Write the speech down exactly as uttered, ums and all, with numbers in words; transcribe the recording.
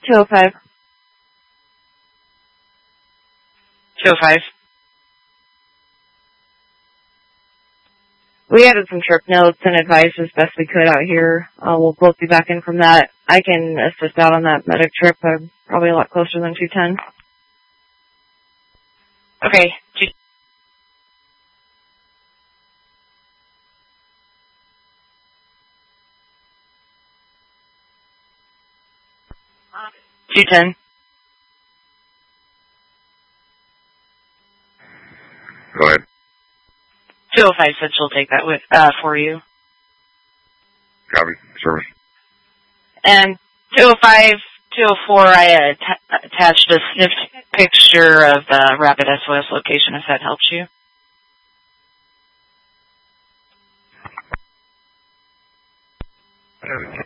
two oh five. two oh five. We added some trip notes and advice as best we could out here. Uh, we'll both be back in from that. I can assist out on that medic trip. I'm probably a lot closer than two ten. Okay. two ten. Go ahead. two oh five said she'll take that with, uh, for you. Copy. Service. And two oh five, two oh four, I att- attached a sniffed picture of the rapid S O S location if that helps you. Uh,